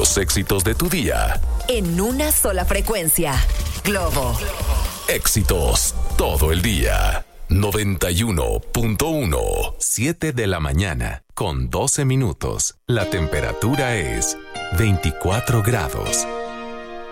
Los éxitos de tu día. En una sola frecuencia. Globo. Éxitos todo el día. 91.1. 7 de la mañana, con 12 minutos. La temperatura es 24 grados.